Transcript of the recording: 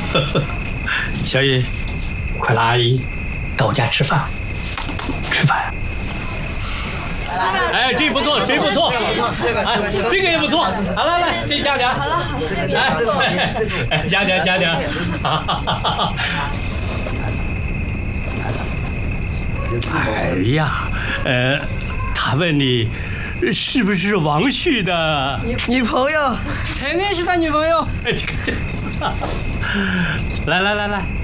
小雨，快拉阿姨到我家吃饭，吃饭。哎，这不错，这不错，哎，这个也不错。好，来，这加点。好了，哎，加点。哎呀，他问你是不是王旭的女朋友？ 肯定是他女朋友。 来，